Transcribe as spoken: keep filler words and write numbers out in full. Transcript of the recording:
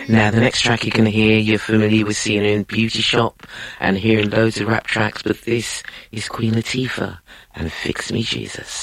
Now, the next track you're going to hear, you're familiar with seeing her in Beauty Shop and hearing loads of rap tracks, but this is Queen Latifah and Fix Me Jesus.